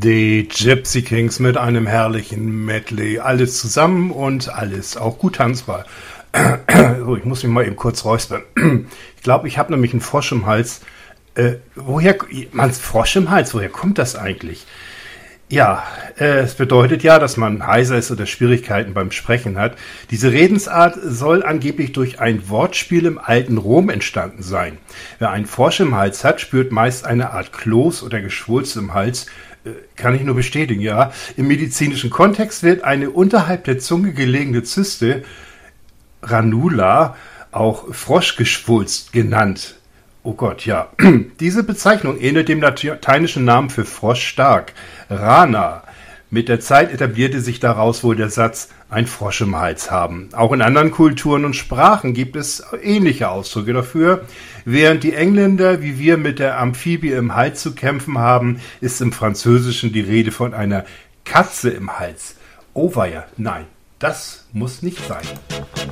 Die Gypsy Kings mit einem herrlichen Medley. Alles zusammen und alles auch gut tanzbar. So, ich muss mich mal eben kurz räuspern. Ich glaube, ich habe nämlich einen Frosch im Hals. Frosch im Hals, woher kommt das eigentlich? Ja, es bedeutet ja, dass man heiser ist oder Schwierigkeiten beim Sprechen hat. Diese Redensart soll angeblich durch ein Wortspiel im alten Rom entstanden sein. Wer einen Frosch im Hals hat, spürt meist eine Art Kloß oder Geschwulst im Hals. Kann ich nur bestätigen, ja. Im medizinischen Kontext wird eine unterhalb der Zunge gelegene Zyste, Ranula, auch Froschgeschwulst genannt. Oh Gott, ja. Diese Bezeichnung ähnelt dem lateinischen Namen für Frosch stark, Rana. Mit der Zeit etablierte sich daraus wohl der Satz, ein Frosch im Hals haben. Auch in anderen Kulturen und Sprachen gibt es ähnliche Ausdrücke dafür. Während die Engländer wie wir mit der Amphibie im Hals zu kämpfen haben, ist im Französischen die Rede von einer Katze im Hals. Oh weia, nein, das muss nicht sein.